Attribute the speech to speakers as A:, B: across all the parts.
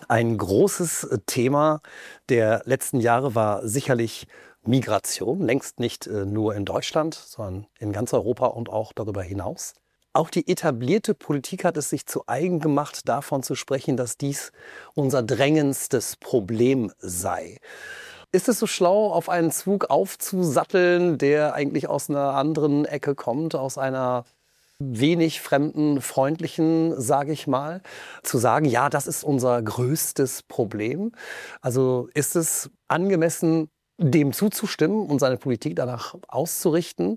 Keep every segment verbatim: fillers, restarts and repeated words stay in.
A: Ein großes äh, Thema der letzten Jahre war sicherlich Migration, längst nicht äh, nur in Deutschland, sondern in ganz Europa und auch darüber hinaus. Auch die etablierte Politik hat es sich zu eigen gemacht, davon zu sprechen, dass dies unser drängendstes Problem sei. Ist es so schlau, auf einen Zug aufzusatteln, der eigentlich aus einer anderen Ecke kommt, aus einer wenig fremdenfreundlichen, sage ich mal, zu sagen, ja, das ist unser größtes Problem? Also ist es angemessen, dem zuzustimmen und seine Politik danach auszurichten?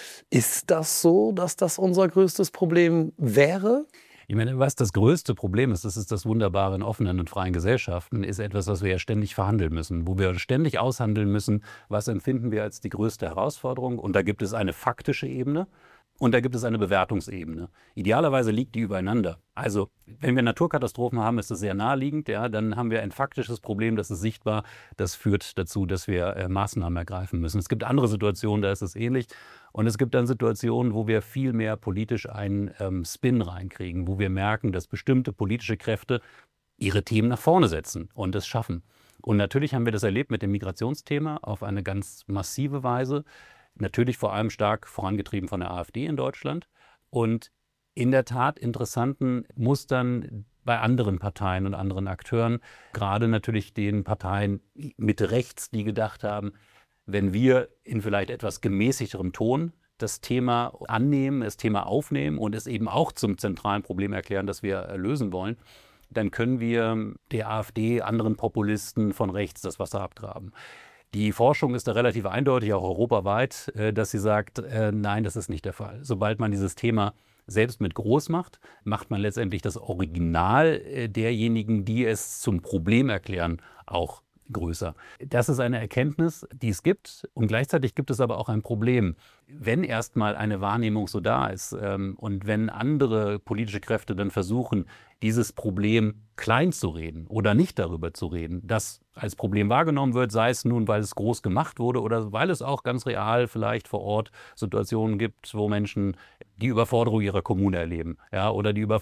A: Ist das so, dass das unser größtes Problem wäre?
B: Ich meine, was das größte Problem ist, das ist das Wunderbare in offenen und freien Gesellschaften, ist etwas, was wir ja ständig verhandeln müssen, wo wir ständig aushandeln müssen, was empfinden wir als die größte Herausforderung. Und da gibt es eine faktische Ebene und da gibt es eine Bewertungsebene. Idealerweise liegt die übereinander. Also, wenn wir Naturkatastrophen haben, ist es sehr naheliegend, ja, dann haben wir ein faktisches Problem, das ist sichtbar, das führt dazu, dass wir äh, Maßnahmen ergreifen müssen. Es gibt andere Situationen, da ist es ähnlich. Und es gibt dann Situationen, wo wir viel mehr politisch einen ähm, Spin reinkriegen, wo wir merken, dass bestimmte politische Kräfte ihre Themen nach vorne setzen und es schaffen. Und natürlich haben wir das erlebt mit dem Migrationsthema auf eine ganz massive Weise. Natürlich vor allem stark vorangetrieben von der AfD in Deutschland. Und in der Tat interessanten Mustern bei anderen Parteien und anderen Akteuren. Gerade natürlich den Parteien Mitte rechts, die gedacht haben, wenn wir in vielleicht etwas gemäßigterem Ton das Thema annehmen, das Thema aufnehmen und es eben auch zum zentralen Problem erklären, das wir lösen wollen, dann können wir der AfD, anderen Populisten von rechts das Wasser abgraben. Die Forschung ist da relativ eindeutig, auch europaweit, dass sie sagt, nein, das ist nicht der Fall. Sobald man dieses Thema selbst mit groß macht, macht man letztendlich das Original derjenigen, die es zum Problem erklären, auch größer. Das ist eine Erkenntnis, die es gibt, und gleichzeitig gibt es aber auch ein Problem. Wenn erstmal eine Wahrnehmung so da ist ähm, und wenn andere politische Kräfte dann versuchen, dieses Problem klein zu reden oder nicht darüber zu reden, das als Problem wahrgenommen wird, sei es nun, weil es groß gemacht wurde oder weil es auch ganz real vielleicht vor Ort Situationen gibt, wo Menschen die Überforderung ihrer Kommune erleben, ja, oder die, Über